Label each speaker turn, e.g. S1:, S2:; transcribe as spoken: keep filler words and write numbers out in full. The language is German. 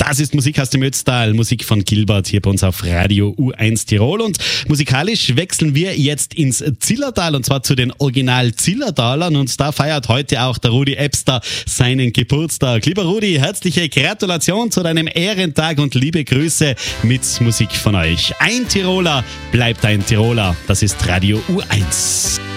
S1: Das ist Musik aus dem Ötztal, Musik von Gilbert hier bei uns auf Radio U eins Tirol. Und musikalisch wechseln wir jetzt ins Zillertal und zwar zu den Original Zillertalern. Und da feiert heute auch der Rudi Ebster seinen Geburtstag. Lieber Rudi, herzliche Gratulation zu deinem Ehrentag und liebe Grüße mit Musik von euch. Ein Tiroler bleibt ein Tiroler. Das ist Radio U eins.